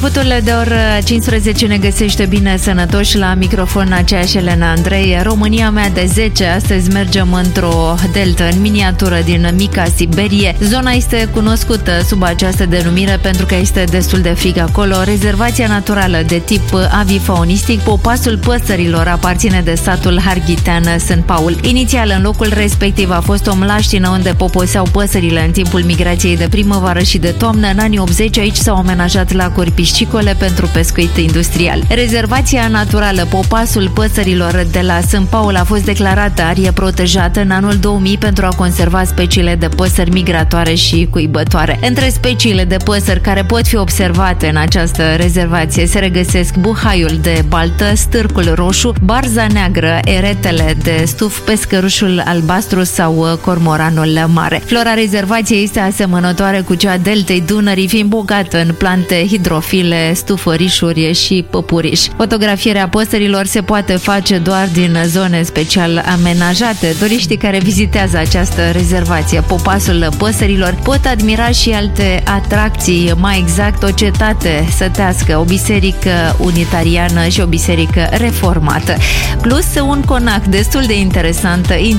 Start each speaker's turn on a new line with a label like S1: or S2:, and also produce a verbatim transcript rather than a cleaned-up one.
S1: Putul de oră cincisprezece ne găsește bine sănătoși, la microfon aceeași Elena Andrei. România mea de zece, astăzi mergem într-o deltă în miniatură din mica Siberie. Zona este cunoscută sub această denumire pentru că este destul de frig acolo. Rezervația naturală de tip avifaunistic Popasul Păsărilor aparține de satul Harghitean Sânt Paul. Inițial, în locul respectiv a fost o mlaștină unde poposeau păsările în timpul migrației de primăvară și de toamnă. În anii optzeci aici s-au amenajat lacuri piscicole pentru pescuit industrial. Rezervația naturală Popasul Păsărilor de la Sânt Paul a fost declarată arie protejată în anul două mii pentru a conserva speciile de păsări migratoare și cuibătoare. Între speciile de păsări care pot fi observate în această rezervație se regăsesc buhaiul de baltă, stârcul roșu, barza neagră, eretele de stuf, pescărușul albastru sau cormoranul mare. Flora rezervației este asemănătoare cu cea a deltei Dunării, fiind bogată în plante hidrofile, stufărișuri și păpuriși. Fotografierea păsărilor se poate face doar din zone special amenajate. Turiștii care vizitează această rezervație Popasul Păsărilor pot admira și alte atracții, mai exact o cetate sătească, o biserică unitariană și o biserică reformată, plus un conac destul de interesant